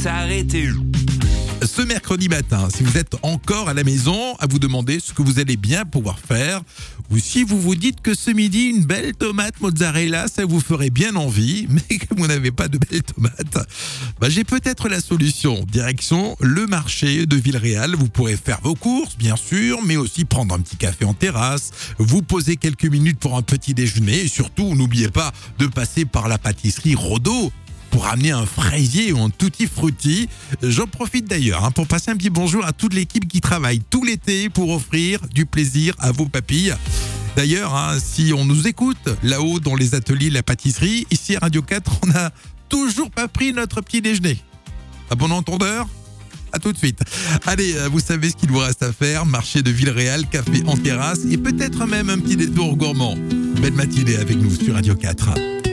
s'arrêter. Ce mercredi matin, si vous êtes encore à la maison, à vous demander ce que vous allez bien pouvoir faire, ou si vous vous dites que ce midi, une belle tomate mozzarella, ça vous ferait bien envie, mais que vous n'avez pas de belles tomates, j'ai peut-être la solution. Direction le marché de Villeréal. Vous pourrez faire vos courses, bien sûr, mais aussi prendre un petit café en terrasse, vous poser quelques minutes pour un petit déjeuner, et surtout, n'oubliez pas de passer par la pâtisserie Rodo pour amener un fraisier ou un tutti frutti. J'en profite d'ailleurs pour passer un petit bonjour à toute l'équipe qui travaille tout l'été pour offrir du plaisir à vos papilles. D'ailleurs, si on nous écoute là-haut dans les ateliers de la pâtisserie, ici à Radio 4, on n'a toujours pas pris notre petit déjeuner. À bon entendeur ? À tout de suite. Allez, vous savez ce qu'il vous reste à faire. Marché de Villeréal, café en terrasse et peut-être même un petit détour gourmand. Belle matinée avec nous sur Radio 4.